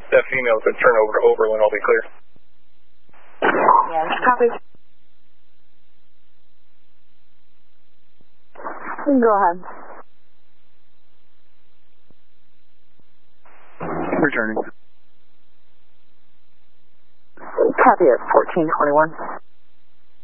that female could turn over to Oberlin, I'll be clear. Yeah, copy. Go ahead. Returning. Copy at 1421.